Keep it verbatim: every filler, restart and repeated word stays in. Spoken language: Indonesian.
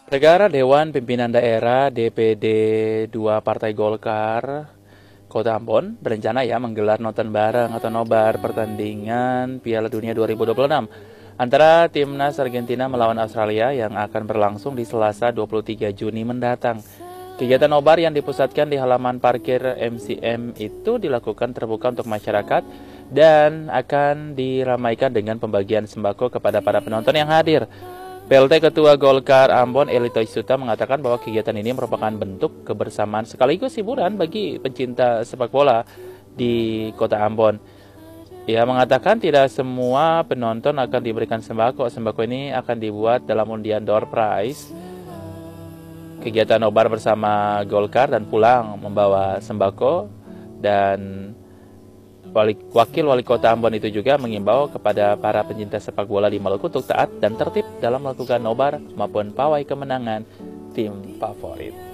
Negara Dewan Pimpinan Daerah D P D dua Partai Golkar Kota Ambon berencana ya menggelar nonton bareng atau nobar pertandingan Piala Dunia dua ribu dua puluh enam antara timnas Argentina melawan Australia yang akan berlangsung di Selasa dua puluh tiga Juni mendatang. Kegiatan nobar yang dipusatkan di halaman parkir M C M itu dilakukan terbuka untuk masyarakat dan akan diramaikan dengan pembagian sembako kepada para penonton yang hadir. P L T Ketua Golkar Ambon Elito Isuta mengatakan bahwa kegiatan ini merupakan bentuk kebersamaan sekaligus hiburan bagi pencinta sepak bola di Kota Ambon. Ia mengatakan tidak semua penonton akan diberikan sembako. Sembako ini akan dibuat dalam undian door prize. Kegiatan nobar bersama Golkar dan pulang membawa sembako, dan Wali, Wakil Wali Kota Ambon itu juga mengimbau kepada para pencinta sepak bola di Maluku untuk taat dan tertib dalam melakukan nobar maupun pawai kemenangan tim favorit.